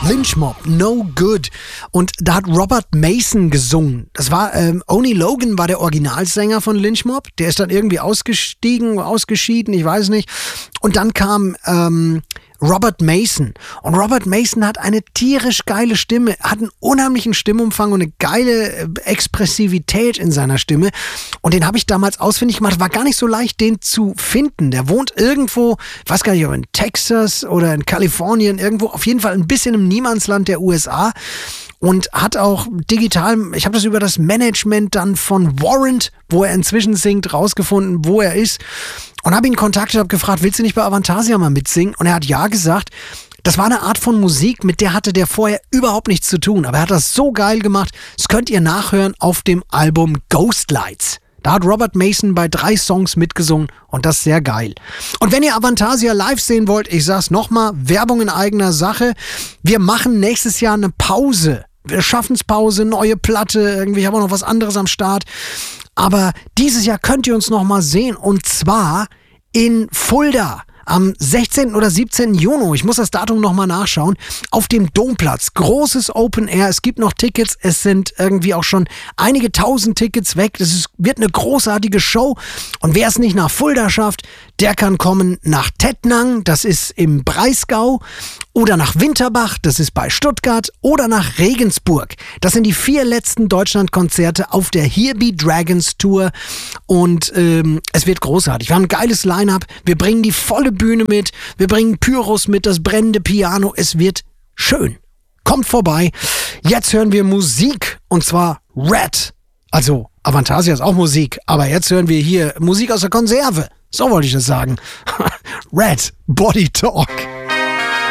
Lynch Mob, No Good. Und da hat Robert Mason gesungen. Das war, Oni Logan war der Originalsänger von Lynch Mob. Der ist dann irgendwie ausgeschieden, ich weiß nicht. Und dann kam Robert Mason. Und Robert Mason hat eine tierisch geile Stimme, hat einen unheimlichen Stimmumfang und eine geile Expressivität in seiner Stimme. Und den habe ich damals ausfindig gemacht. War gar nicht so leicht, den zu finden. Der wohnt irgendwo, ich weiß gar nicht, ob in Texas oder in Kalifornien, irgendwo, auf jeden Fall ein bisschen im Niemandsland der USA. Und hat auch digital, ich habe das über das Management dann von Warrant, wo er inzwischen singt, rausgefunden, wo er ist. Und habe ihn kontaktiert, habe gefragt, willst du nicht bei Avantasia mal mitsingen? Und er hat ja gesagt. Das war eine Art von Musik, mit der hatte der vorher überhaupt nichts zu tun. Aber er hat das so geil gemacht, das könnt ihr nachhören auf dem Album Ghost Lights. Da hat Robert Mason bei 3 Songs mitgesungen und das ist sehr geil. Und wenn ihr Avantasia live sehen wollt, ich sag's nochmal, Werbung in eigener Sache. Wir machen nächstes Jahr eine Pause. Schaffenspause, neue Platte, irgendwie haben wir noch was anderes am Start. Aber dieses Jahr könnt ihr uns noch mal sehen und zwar in Fulda. Am 16. oder 17. Juni, ich muss das Datum nochmal nachschauen, auf dem Domplatz. Großes Open Air, es gibt noch Tickets, es sind irgendwie auch schon einige tausend Tickets weg. Wird eine großartige Show und wer es nicht nach Fulda schafft, der kann kommen nach Tettnang, das ist im Breisgau, oder nach Winterbach, das ist bei Stuttgart, oder nach Regensburg. Das sind die 4 letzten Deutschlandkonzerte auf der Here Be Dragons Tour und es wird großartig. Wir haben ein geiles Line-Up, wir bringen die volle Bühne mit, wir bringen Pyros mit, das brennende Piano, es wird schön. Kommt vorbei. Jetzt hören wir Musik und zwar Red. Also Avantasia ist auch Musik, aber jetzt hören wir hier Musik aus der Konserve. So wollte ich das sagen. Red, Body Talk.